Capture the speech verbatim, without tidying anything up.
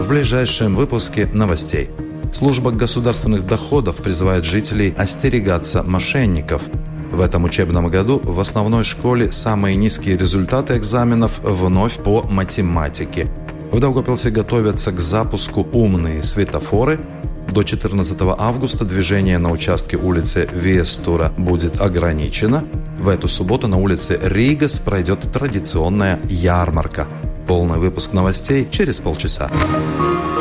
в ближайшем выпуске новостей. Служба государственных доходов призывает жителей остерегаться мошенников. В этом учебном году в основной школе самые низкие результаты экзаменов вновь по математике. В Даугавпилсе готовятся к запуску умные светофоры. До четырнадцатого августа движение на участке улицы Вестура будет ограничено. В эту субботу на улице Ригас пройдет традиционная ярмарка. Полный выпуск новостей через полчаса.